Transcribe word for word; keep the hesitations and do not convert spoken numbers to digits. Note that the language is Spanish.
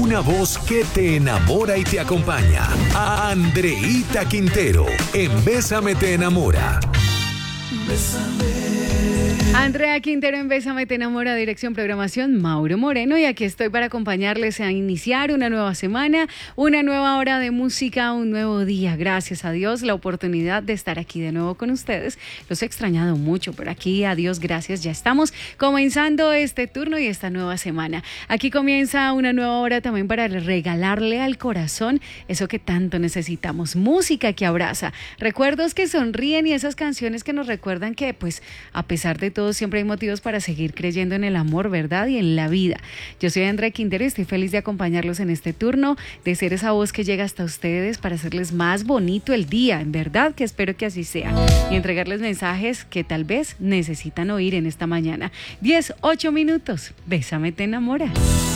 una voz que te enamora y te acompaña. Andreíta Quintero, en Bésame te enamora. Bésame. Andrea Quintero en Bésame te enamora, dirección programación Mauro Moreno, y aquí estoy para acompañarles a iniciar una nueva semana, una nueva hora de música, un nuevo día. Gracias a Dios la oportunidad de estar aquí de nuevo con ustedes. Los he extrañado mucho, pero aquí a Dios gracias, ya estamos comenzando este turno y esta nueva semana. Aquí comienza una nueva hora también para regalarle al corazón eso que tanto necesitamos, música que abraza, recuerdos que sonríen y esas canciones que nos recuerdan que pues a pesar de todo siempre hay motivos para seguir creyendo en el amor, ¿verdad? Y en la vida. Yo soy Andrea Quintero y estoy feliz de acompañarlos en este turno, de ser esa voz que llega hasta ustedes para hacerles más bonito el día, en verdad que espero que así sea, y entregarles mensajes que tal vez necesitan oír en esta mañana. diez, ocho minutos, Bésame te enamora.